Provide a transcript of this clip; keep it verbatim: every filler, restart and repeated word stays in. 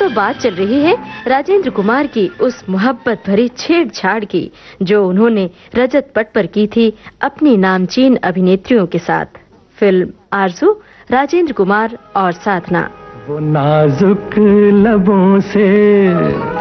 बात चल रही है राजेंद्र कुमार की उस मोहब्बत भरी छेड़छाड़ की जो उन्होंने रजत पट पर की थी अपनी नामचीन अभिनेत्रियों के साथ। फिल्म आरज़ू, राजेंद्र कुमार और साधना। वो नाजुक लबों से